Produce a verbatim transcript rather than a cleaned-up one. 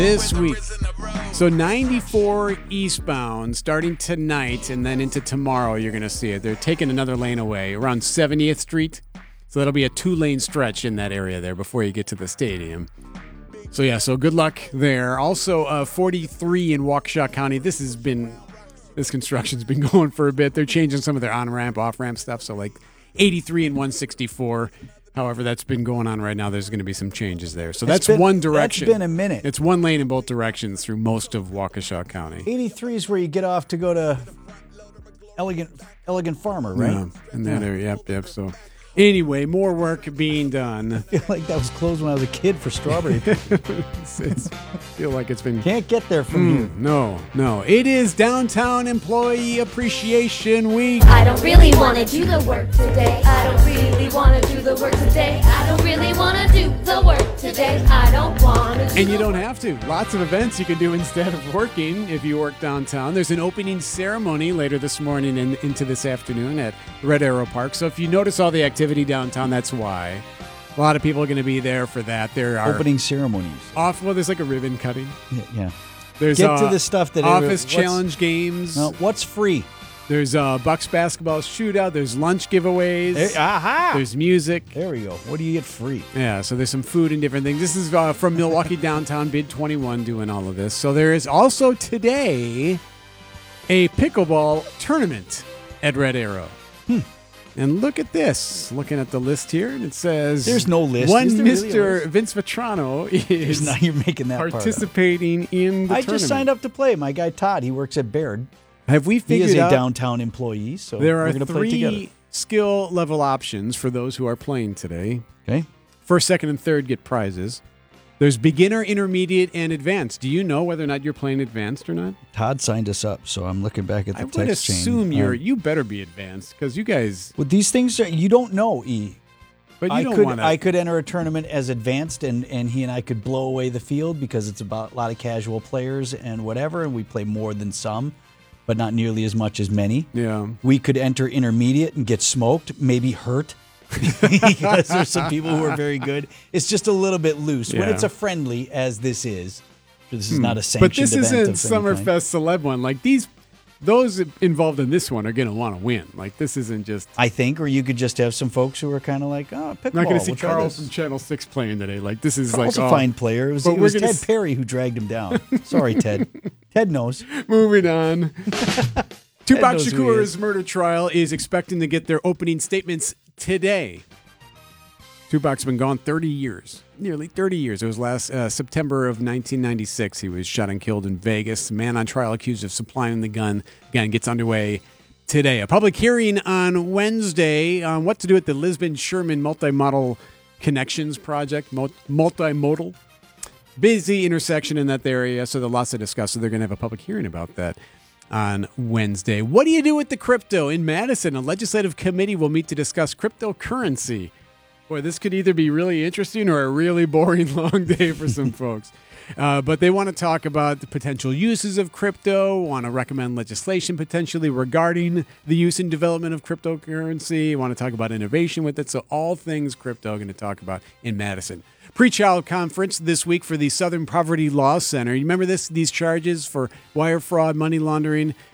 this week. So ninety-four eastbound starting tonight and then into tomorrow you're going to see it. They're taking another lane away around seventieth Street. So that'll be a two-lane stretch in that area there before you get to the stadium. So yeah, so good luck there. Also uh, forty-three in Waukesha County. This has been, this construction's been going for a bit. They're changing some of their on-ramp, off-ramp stuff. So like eighty-three and one sixty-four. However, that's been going on right now. There's going to be some changes there. So that's been, one direction. That's been a minute. It's one lane in both directions through most of Waukesha County. eighty-three is where you get off to go to Elegant Elegant Farmer, right? Yeah, in that area. Yep, yep. So anyway, more work being done. I feel like that was closed when I was a kid for strawberry. it's, it's, feel like it's been... Can't get there from mm, here. No, no. It is Downtown Employee Appreciation Week. I don't really want to do the work today. I don't really want to do the work today. I don't really want to do the work today. I don't want to. And you don't have to. Lots of events you can do instead of working if you work downtown. There's an opening ceremony later this morning and into this afternoon at Red Arrow Park. So if you notice all the activity downtown, that's why. A lot of people are going to be there for that. There are opening ceremonies. Off, well, there's like a ribbon cutting. Yeah. yeah. There's Get uh, to the stuff that office every, challenge games. No, what's free? There's uh, Bucks basketball shootout. There's lunch giveaways. There, aha! There's music. There we go. What do you get free? Yeah, so there's some food and different things. This is uh, from Milwaukee Downtown Bid twenty-one doing all of this. So there is also today a pickleball tournament at Red Arrow. Hmm. And look at this. Looking at the list here, and it says... There's no list. One Is there Mister really Vince Vetrano is not, you're making that participating part in the I tournament. just signed up to play. My guy Todd, he works at Baird. Have we figured He is a out downtown employee, so there we're are going to play together. three skill level options for those who are playing today. Okay. First, second, and third get prizes. There's beginner, intermediate, and advanced. Do you know whether or not you're playing advanced or not? Todd signed us up, so I'm looking back at the I would text chain. assume you're. Um, You better be advanced because you guys. Well, these things are, you don't know, E. But you I don't could want to. I could enter a tournament as advanced, and, and he and I could blow away the field because it's about a lot of casual players and whatever, and we play more than some, but not nearly as much as many. Yeah. We could enter intermediate and get smoked, maybe hurt. Because there's some people who are very good. It's just a little bit loose. When Yeah. it's a friendly, as this is, this is Hmm. not a sanctioned But this event isn't of any kind. Summerfest celeb one. Like these, those involved in this one are going to want to win. Like this isn't just. I think, or you could just have some folks who are kind of like, oh, pickleball. I'm not going to see we'll try Carl this. from Channel Six playing today. Like this is Carl's like a oh. fine player. It was, But it we're was gonna Ted s- Perry who dragged him down. Sorry, Ted. Ted knows. Moving on. Tupac knows who he Shakur's is. murder trial is expecting to get their opening statements today. Tupac's been gone thirty years, nearly thirty years. It was last uh, September of nineteen ninety-six. He was shot and killed in Vegas. The man on trial accused of supplying the gun, again, gets underway today. A public hearing on Wednesday on what to do with the Lisbon-Sherman multimodal connections project, mul- multimodal. Busy intersection in that area, so there's lots to discuss. So they're going to have a public hearing about that on Wednesday. What do you do with the crypto? In Madison, a legislative committee will meet to discuss cryptocurrency. Boy, this could either be really interesting or a really boring long day for some folks. Uh, but they want to talk about the potential uses of crypto, want to recommend legislation potentially regarding the use and development of cryptocurrency, want to talk about innovation with it. So all things crypto going to talk about in Madison. Pre-trial conference this week for the Southern Poverty Law Center. You remember this? These charges for wire fraud, money laundering,